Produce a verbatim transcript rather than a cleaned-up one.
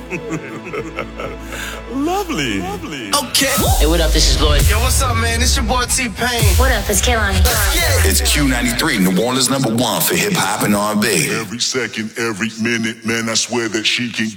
Lovely. Lovely. Okay. Hey, what up? This is Lloyd. Yo, what's up, man? It's your boy T-Pain. What up? It's Kehlani. Yeah. It's Q ninety-three, New Orleans number one for hip hop and R and B. Every second, every minute, man, I swear that she can